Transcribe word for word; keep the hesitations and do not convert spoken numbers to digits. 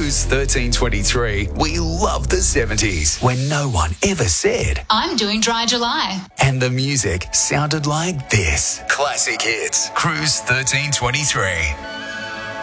Cruise thirteen twenty-three, we love the seventies when no one ever said, I'm doing Dry July. and the music sounded like this. Classic hits. Cruise thirteen twenty-three.